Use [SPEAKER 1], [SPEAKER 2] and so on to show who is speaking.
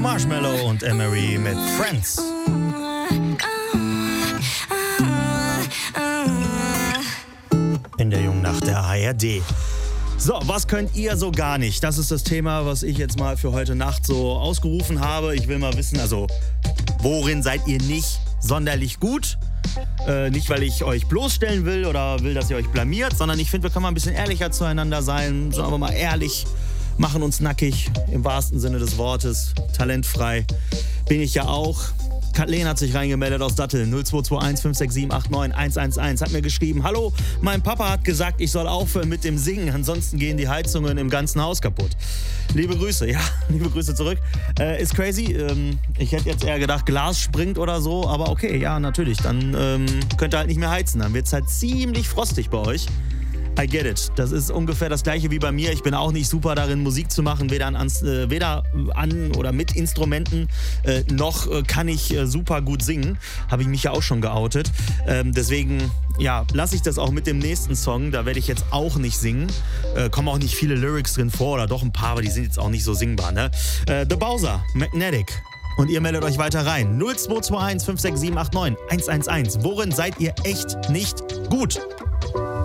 [SPEAKER 1] Marshmello und Emery mit Friends. In der jungen Nacht der ARD. So, was könnt ihr so gar nicht? Das ist das Thema, was ich jetzt mal für heute Nacht so ausgerufen habe. Ich will mal wissen, also worin seid ihr nicht sonderlich gut? Nicht, weil ich euch bloßstellen will oder will, dass ihr euch blamiert, sondern ich finde, wir können mal ein bisschen ehrlicher zueinander sein, so aber mal ehrlich, machen uns nackig, im wahrsten Sinne des Wortes, talentfrei. Bin ich ja auch. Kathleen hat sich reingemeldet aus Datteln, 0221 567 89 111, hat mir geschrieben, hallo, mein Papa hat gesagt, ich soll aufhören mit dem Singen, ansonsten gehen die Heizungen im ganzen Haus kaputt. Liebe Grüße, ja, liebe Grüße zurück. Ist crazy, ich hätte jetzt eher gedacht, Glas springt oder so, aber okay, ja, natürlich, dann könnt ihr halt nicht mehr heizen, dann wird es halt ziemlich frostig bei euch. I get it. Das ist ungefähr das gleiche wie bei mir. Ich bin auch nicht super darin, Musik zu machen, weder an oder mit Instrumenten, noch kann ich super gut singen. Habe ich mich ja auch schon geoutet. Deswegen, ja, lasse ich das auch mit dem nächsten Song. Da werde ich jetzt auch nicht singen. Kommen auch nicht viele Lyrics drin vor, oder doch ein paar, aber die sind jetzt auch nicht so singbar, ne? The Bowser, Magnetic. Und ihr meldet euch weiter rein. 0221 567 89 111. Worin seid ihr echt nicht gut?